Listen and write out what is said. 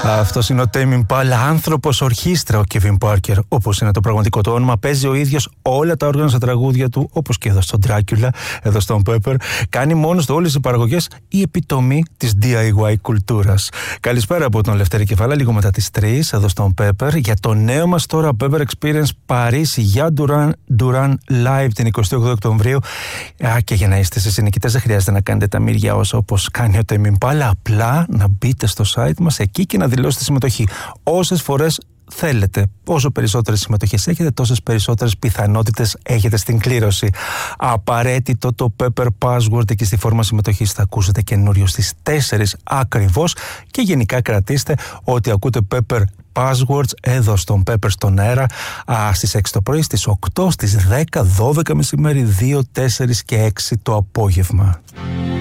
Αυτός είναι ο Tame Impala, άνθρωπος ορχήστρα, ο Kevin Parker, όπως είναι το πραγματικό του όνομα. Παίζει ο ίδιος όλα τα όργανα στα τραγούδια του, όπως και εδώ στον Dracula, εδώ στον Pepper. Κάνει μόνος του όλες τις παραγωγές, η επιτομή της DIY κουλτούρας. Καλησπέρα από τον Λευτέρη Κεφάλα, λίγο μετά τις 3, εδώ στον Pepper, για το νέο μας τώρα Pepper Experience Παρίσι για Duran Live την 28 Οκτωβρίου. Και για να είστε σε συνοικητές, δεν χρειάζεται να κάνετε τα μύρια όπως κάνει ο Tame Impala, απλά να μπείτε στο site μας εκεί και να δηλώσετε συμμετοχή. Όσες φορές θέλετε. Όσο περισσότερες συμμετοχές έχετε, τόσες περισσότερες πιθανότητες έχετε στην κλήρωση. Απαραίτητο το Pepper Password, εκεί στη φόρμα συμμετοχής θα ακούσετε καινούριο στις 4 ακριβώς, και γενικά κρατήστε ότι ακούτε Pepper Passwords εδώ στον Pepper στον αέρα στις 6 το πρωί, στις 8, στις 10, 12 μεσημέρι, 2, 4 και 6 το απόγευμα.